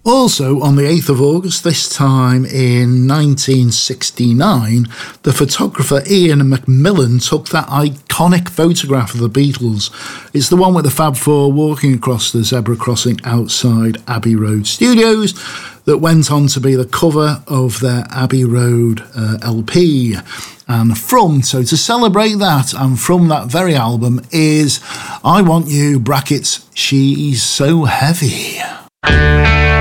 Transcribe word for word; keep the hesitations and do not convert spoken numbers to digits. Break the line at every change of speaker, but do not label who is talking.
Also, on the eighth of August, this time in nineteen sixty-nine, the photographer Ian McMillan took that iconic photograph of the Beatles. It's the one with the Fab Four walking across the zebra crossing outside Abbey Road Studios that went on to be the cover of their Abbey Road uh, L P. And from, so to celebrate that, and from that very album is I Want You, brackets, She's So Heavy.